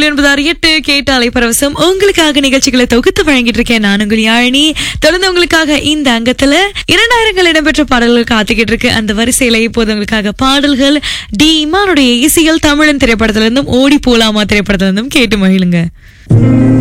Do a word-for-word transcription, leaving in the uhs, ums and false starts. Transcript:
ஒளி ஒன்பது ஆறு எட்டு கேட்டாலை பரவசம் உங்களுக்காக நிகழ்ச்சிகளை தொகுத்து வழங்கிட்டு இருக்கேன். நான் உங்கள் யாழினி. தொடர்ந்து உங்களுக்காக இந்த அங்கத்துல இரண்டாயிரங்கள் இடம்பெற்ற பாடல்கள் காத்துக்கிட்டு இருக்கு. அந்த வரிசையில இப்போது உங்களுக்காக பாடல்கள் டி இமானுடைய இசையில் தமிழன் திரைப்படத்திலிருந்தும் ஓடி போலாமா திரைப்படத்திலிருந்தும் கேட்டு மகிழுங்க.